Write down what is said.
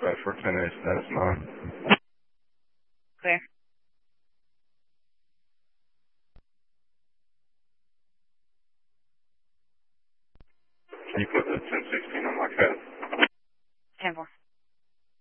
dispatch for 10A status 9. Clear. Can you put the 1016 on my cat? 10-4.